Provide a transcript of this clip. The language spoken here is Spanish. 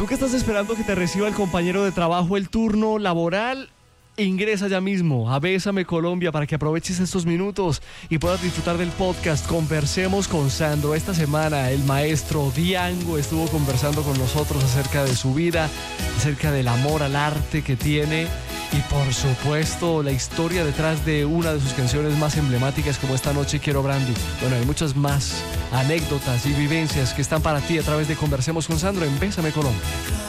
Tú que estás esperando que te reciba el compañero de trabajo el turno laboral, ingresa ya mismo a Bésame Colombia para que aproveches estos minutos y puedas disfrutar del podcast Conversemos con Sandro. Esta semana el maestro Diango estuvo conversando con nosotros acerca de su vida, acerca del amor al arte que tiene y por supuesto la historia detrás de una de sus canciones más emblemáticas como Esta Noche Quiero Brandy. Bueno, hay muchas más anécdotas y vivencias que están para ti a través de Conversemos con Sandro en Bésame Colombia.